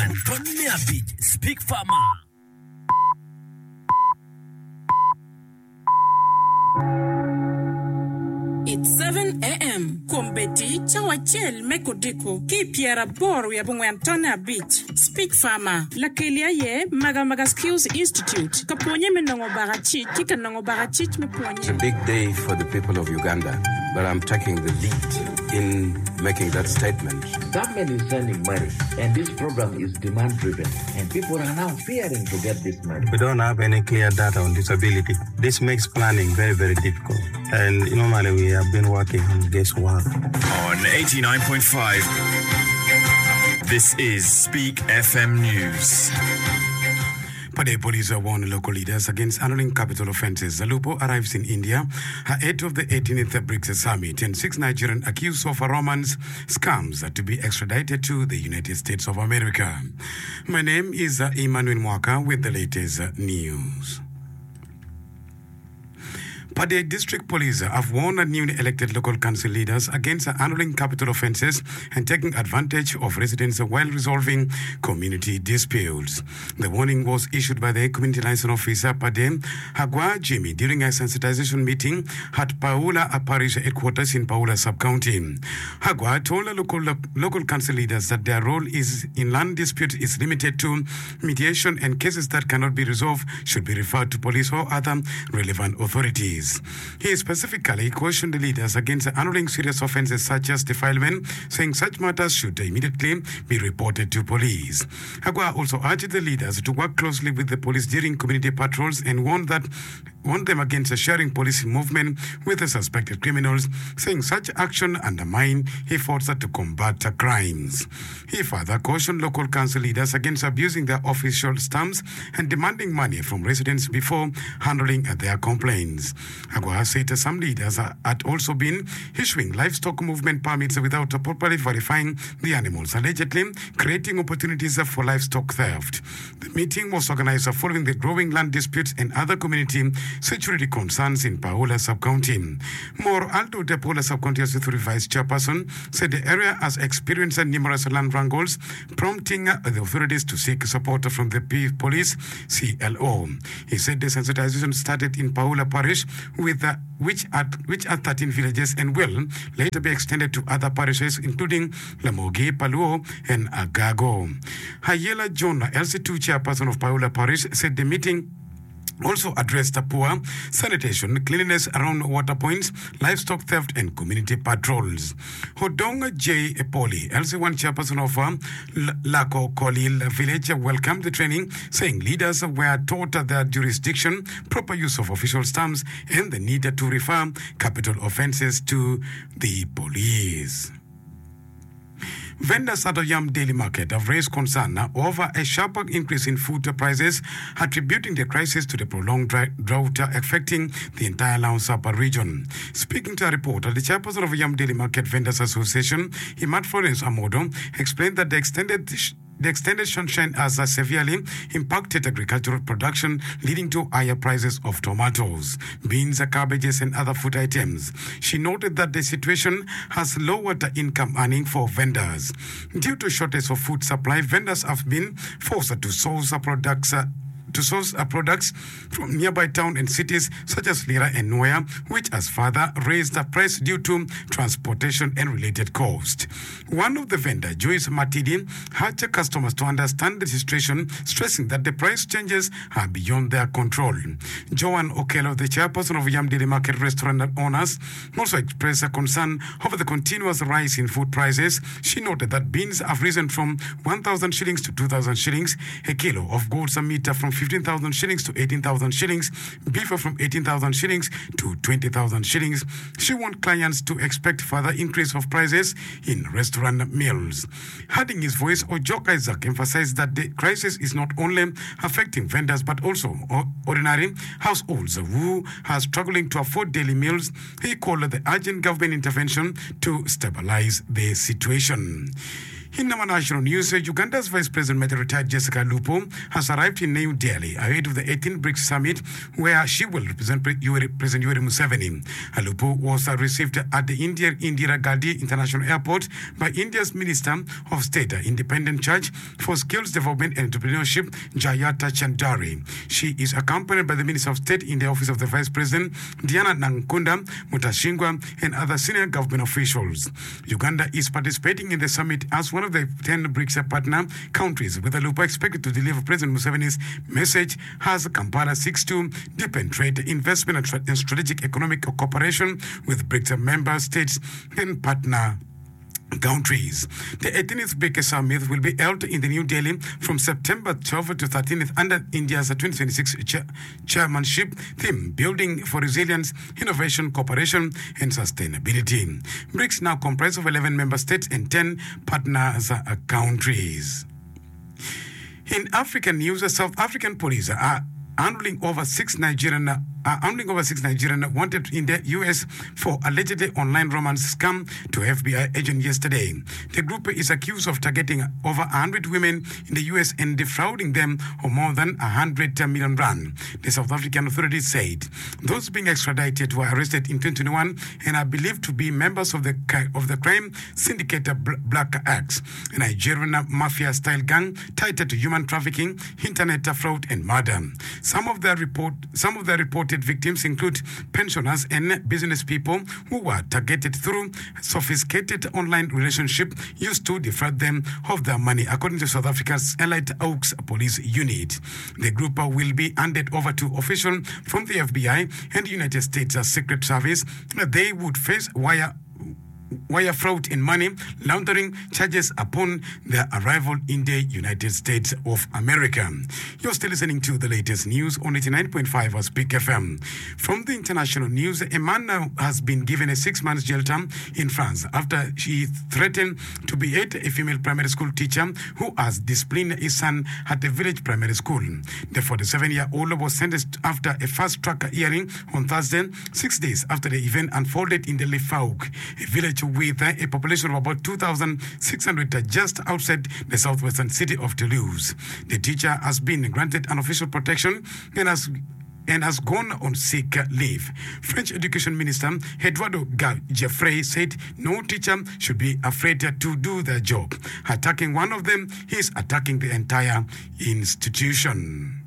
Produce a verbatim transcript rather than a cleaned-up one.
Antonia Beat, Speak Farmer. It's seven a.m. Kombeti chawachel mekodiko ki piera boru ya bungwe Antonia Beat, Speak Farmer. La kelia ye Maga Maga Skills Institute. Kaponye menongo barachit, kika nongo barachit me ponye. It's a big day for the people of Uganda, but I'm taking the lead in making that statement. Government is sending money, and this program is demand-driven, and people are now fearing to get this money. We don't have any clear data on disability. This makes planning very, very difficult. And normally we have been working on guesswork. On eighty-nine point five, this is Speak F M News. Pade police warn local leaders against handling capital offences. Zalupo arrives in India ahead of the eighteenth BRICS summit, and six Nigerian accused of a romance scams are to be extradited to the United States of America. My name is uh, Emmanuel Mwaka with the latest uh, news. Pade District Police have warned newly elected local council leaders against handling capital offences and taking advantage of residents while resolving community disputes. The warning was issued by the community liaison officer Pade Hagwa Jimmy during a sensitization meeting at Paula Parish headquarters in Paula sub-county. Hagwa told the local, local council leaders that their role is in land dispute is limited to mediation, and cases that cannot be resolved should be referred to police or other relevant authorities. He specifically cautioned the leaders against handling serious offences such as defilement, saying such matters should immediately be reported to police. Hagwa also urged the leaders to work closely with the police during community patrols and warned that warned them against sharing police movement with the suspected criminals, saying such action undermine efforts to combat crimes. He further cautioned local council leaders against abusing their official stamps and demanding money from residents before handling their complaints. Hagwa said some leaders had also been issuing livestock movement permits without properly verifying the animals, allegedly creating opportunities for livestock theft. The meeting was organized following the growing land disputes and other community security concerns in Paola sub-county. More Alto de Paola sub-county Authority Vice Chairperson said the area has experienced numerous land wrangles, prompting the authorities to seek support from the police C L O. He said the sensitization started in Paola Parish, with uh, which at which are thirteen villages and will later be extended to other parishes including Lamogi, Paluo and Agago. Hayela John, L C two chairperson of Paola Parish, said the meeting also addressed the poor sanitation, cleanliness around water points, livestock theft, and community patrols. Hodong J. Epoli, L C one chairperson of um, Lako Kolil village, welcomed the training, saying leaders were taught their jurisdiction, proper use of official stamps, and the need to refer capital offences to the police. Vendors at the Yam Daily Market have raised concern over a sharper increase in food prices, attributing the crisis to the prolonged drought affecting the entire Laon Sapa region. Speaking to a reporter, the chairperson of Yam Daily Market Vendors Association, Imad Florence Amodo, explained that the extended The extended sunshine has uh, severely impacted agricultural production, leading to higher prices of tomatoes, beans, cabbages, and other food items. She noted that the situation has lowered the income earning for vendors. Due to shortage of food supply, vendors have been forced to source products uh, to source uh, products from nearby towns and cities such as Lira and Noya, which has further raised the price due to transportation and related costs. One of the vendors, Joyce Matidi, urged customers to understand the situation, stressing that the price changes are beyond their control. Joanne Okello, the chairperson of Yam Daily Market Restaurant Owners, also expressed a concern over the continuous rise in food prices. She noted that beans have risen from one thousand shillings to two thousand shillings, a kilo of goats and meat from fifteen thousand shillings to eighteen thousand shillings, beef from eighteen thousand shillings to twenty thousand shillings. She wants clients to expect further increase of prices in restaurant meals. Adding his voice, Ojok Isaac emphasized that the crisis is not only affecting vendors but also ordinary households who are struggling to afford daily meals. He called the urgent government intervention to stabilize the situation. In our national news, Uganda's Vice President, Met retired Jessica Lupo, has arrived in New Delhi ahead of the eighteenth BRICS Summit, where she will represent President Yoweri Museveni. Lupo was received at the India Indira Gandhi International Airport by India's Minister of State, Independent Charge for Skills Development and Entrepreneurship, Jayata Chandari. She is accompanied by the Minister of State in the Office of the Vice President, Diana Nankunda Mutashingwa, and other senior government officials. Uganda is participating in the summit as one of the ten BRICS partner countries, with Lupo expected to deliver President Museveni's message as Kampala seeks to deepen trade, investment, and, tra- and strategic economic cooperation with BRICS member states and partner countries. The eighteenth BRICS Summit will be held in the New Delhi from September twelfth to thirteenth under India's twenty twenty-six cha- chairmanship theme, Building for Resilience, Innovation, Cooperation and Sustainability. BRICS now comprise of eleven member states and ten partners uh, countries. In African news, South African police are handling over six Nigerian uh, handling over six Nigerian wanted in the U S for allegedly online romance scam to F B I agent yesterday. The group is accused of targeting over one hundred women in the U S and defrauding them of more than one hundred million rand. The South African authorities said those being extradited were arrested in twenty twenty-one and are believed to be members of the of the crime syndicate Black Axe, a Nigerian mafia-style gang tied to human trafficking, internet fraud, and murder. Some of the report, some of the reported victims include pensioners and business people who were targeted through sophisticated online relationship used to defraud them of their money, according to South Africa's Elite Oaks Police Unit. The group will be handed over to officials from the F B I and the United States Secret Service. They would face wire wire fraud and money laundering charges upon their arrival in the United States of America. You're still listening to the latest news on eighty-nine point five of Speak F M. From the international news, a man now has been given a six-month jail term in France after she threatened to beat a female primary school teacher who has disciplined his son at a village primary school. The forty-seven-year-old was sentenced after a fast-track hearing on Thursday, six days after the event unfolded in the Le Fouque, a village with a population of about two thousand six hundred just outside the southwestern city of Toulouse. The teacher has been granted unofficial protection and has and has gone on sick leave. French Education Minister Eduardo Geoffrey said no teacher should be afraid to do their job. Attacking one of them, he is attacking the entire institution.